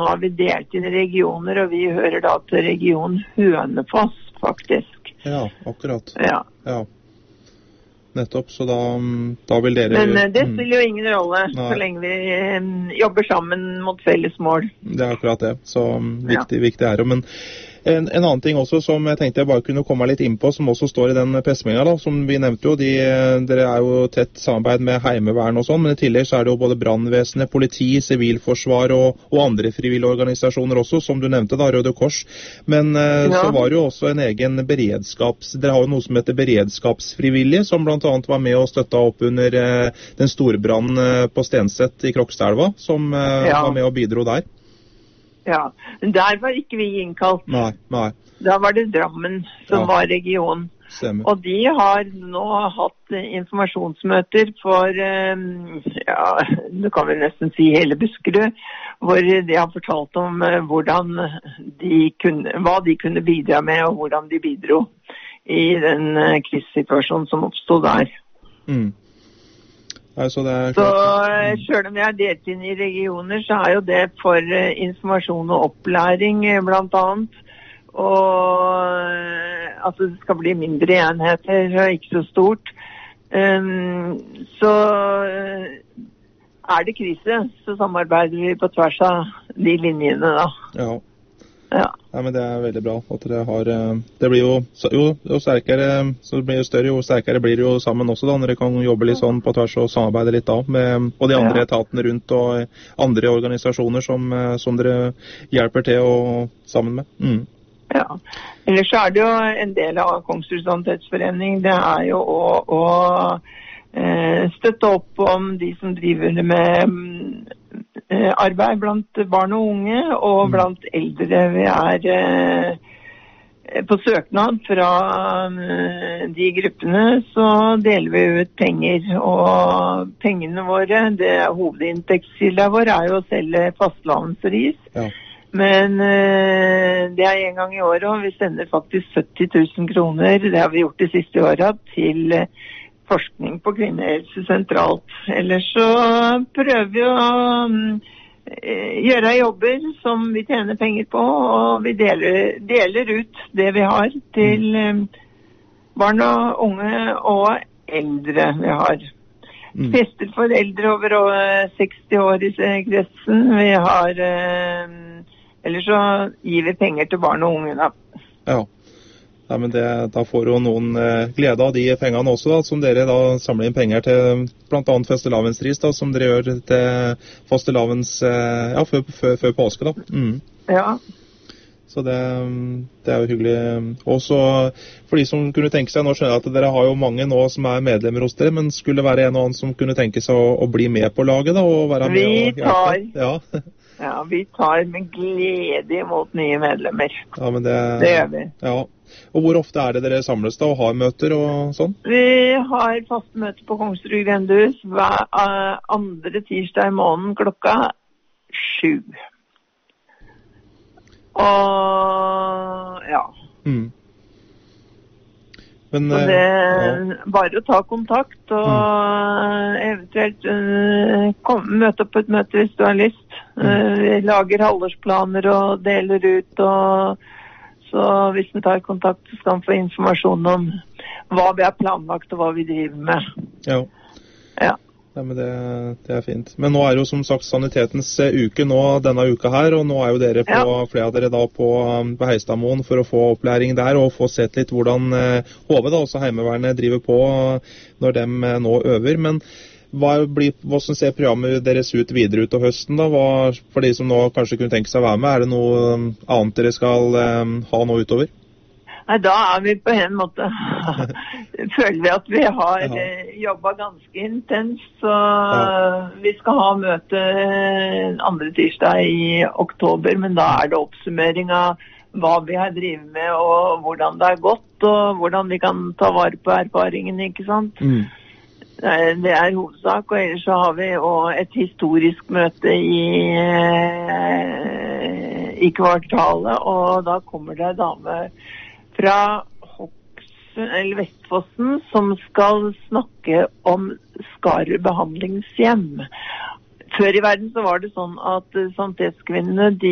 nå har vi delt inn regioner, og vi hører da til region Hønefoss, faktisk. Ja, akkurat. Ja. Ja. Nettopp, så da vil dere... Men det spiller jo ingen rolle, så lenge vi jobber sammen mot felles mål. Det er akkurat det, så viktig er det. Men en annen ting også som jeg tenkte jeg bare kunne komme litt inn på, som også står i den pressemeldingen da, som vi nevnte jo, dere er jo tett samarbeid med Heimevern og sånn, men i tillegg så er det jo både brandvesenet, politi, sivilforsvar og andre frivillige organisasjoner også, som du nevnte da, Røde Kors. Men så var det jo også en egen dere har jo noe som heter beredskapsfrivillige, som blant annet var med og støtta opp under den store brannen på Stenset i Krokstadelva, som var med og bidro der. Ja, men der var ikke vi innkalt. Nei. Da var det Drammen som var region. Stemmer. Og de har nå hatt informasjonsmøter for, det kan vi nesten si hele Buskerud, hvor de har fortalt om hva de kunne bidra med, og hvordan de bidro i den krisesituasjonen som oppstod der. Så selv om vi har delt inn i regioner, så er jo det for informasjon og opplæring blant annet, og at det skal bli mindre enheter og ikke så stort. Så er det krise, så samarbeider vi på tvers av de linjene da. Ja, men det er veldig bra at dere har, det blir jo sterkere, så det blir jo større, jo sterkere blir det jo sammen også da, når dere kan jobbe litt sånn på tvers og samarbeide litt da, og de andre etatene rundt og andre organisasjoner som dere hjelper til og sammen med. Ja, ellers så er det jo en del av Kongsrud Sanitetforening, det er jo å støtte opp om de som driver med arbeid blant barn og unge og blant eldre. Vi er på søknad fra de gruppene, så deler vi ut penger, og pengene våre, hovedinntektskilden vår er jo å selge fastlandsris. Men det er en gang i året, og vi sender faktisk 70 000 kroner, det har vi gjort de siste årene, til forskning på kvinnehelse sentralt. Ellers så prøver vi å gjøre jobber som vi tjener penger på, og vi deler ut det vi har til barn og unge og eldre vi har. Fester for eldre over 60 år i kretsen. Vi har, ellers så gir vi penger til barn og unge da. Ja, men da får jo noen glede av de pengene også da, som dere da samler inn penger til blant annet fastelavnsris da, som dere gjør til fastelavns, før påske da. Ja. Så det er jo hyggelig. Også for de som kunne tenke seg, nå skjønner jeg at dere har jo mange nå som er medlemmer hos dere, men skulle det være en og annen som kunne tenke seg å bli med på laget da, og være med og hjelpe? Ja, vi tar med glede imot nye medlemmer. Ja, men det gjør vi. Ja. Og hvor ofte er det dere samles da og har møter og sånn? Vi har faste møter på Kongsrud Grendehus hver andre tirsdag i måneden klokka 7. Og Men, så det er bare å ta kontakt og eventuelt møte opp på et møte hvis du har lyst. Vi lager halvårsplaner og deler ut, og så hvis vi tar kontakt så skal vi få informasjon om hva vi har planlagt og hva vi driver med. Ja, men det er fint. Men nå er jo som sagt sanitetens uke nå denne uka her, og nå er jo dere flere av dere da på Heistadmoen for å få opplæring der og få sett litt hvordan HV da, også Heimevernet driver på når de nå øver. Men hvordan ser programmet deres ut videre ut av høsten da? For de som nå kanskje kunne tenke seg å være med, er det noe annet dere skal ha nå utover? Nei, da er vi på en måte føler vi at vi har jobbet ganske intenst, så vi skal ha møte andre tirsdag i oktober, men da er det oppsummering av hva vi har drivet med og hvordan det har gått, og hvordan vi kan ta vare på erfaringene, ikke sant? Det er hovedsak, og ellers så har vi også et historisk møte i kvartalet, og da kommer det en dame fra Vestfossen som skal snakke om Skarer behandlingshjem. Før i verden så var det sånn at sanitetskvinnene,